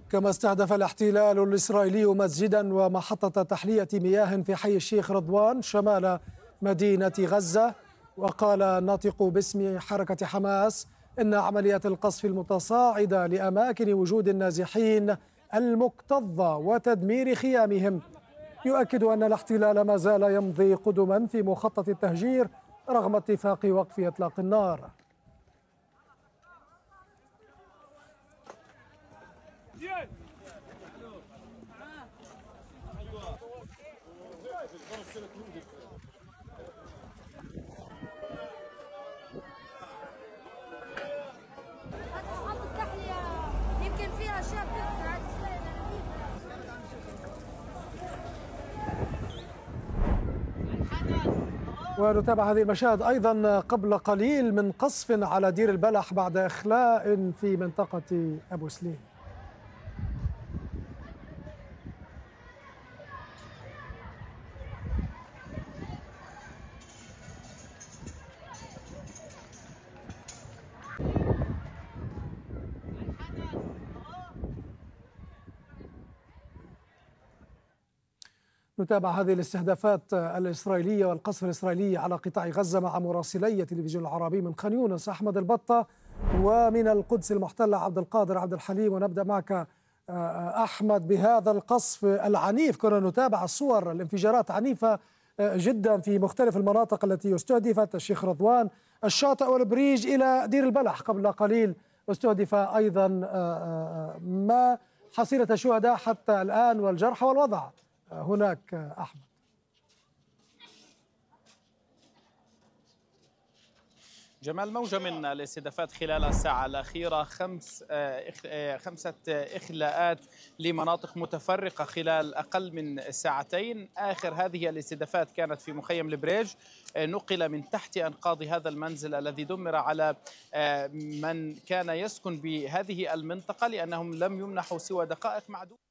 كما استهدف الاحتلال الإسرائيلي مسجدا ومحطة تحلية مياه في حي الشيخ رضوان شمال مدينة غزة. وقال الناطق باسم حركة حماس إن عمليات القصف المتصاعدة لأماكن وجود النازحين المكتظة وتدمير خيامهم يؤكد أن الاحتلال ما زال يمضي قدما في مخطط التهجير رغم اتفاق وقف إطلاق النار. يمكن فيها شاب. ونتابع هذه المشاهد أيضا قبل قليل من قصف على دير البلح بعد إخلاء في منطقة أبو سليم. نتابع هذه الاستهدافات الإسرائيلية والقصف الإسرائيلي على قطاع غزة مع مراسلي التلفزيون العربي من خان يونس أحمد البطة، ومن القدس المحتلة عبد القادر عبد الحليم. ونبدأ معك أحمد بهذا القصف العنيف. كنا نتابع الصور، الانفجارات عنيفة جدا في مختلف المناطق التي استهدفت، الشيخ رضوان، الشاطئ والبريج إلى دير البلح قبل قليل استهدف أيضا. ما حصيلة الشهداء حتى الآن والجرحى والوضع هناك أحمد؟ جمال، موجة من الاستهدافات خلال الساعة الأخيرة، خمسة إخلاءات لمناطق متفرقة خلال أقل من ساعتين. آخر هذه الاستهدافات كانت في مخيم البريج، نقل من تحت أنقاض هذا المنزل الذي دمر على من كان يسكن بهذه المنطقة، لأنهم لم يمنحوا سوى دقائق معدودة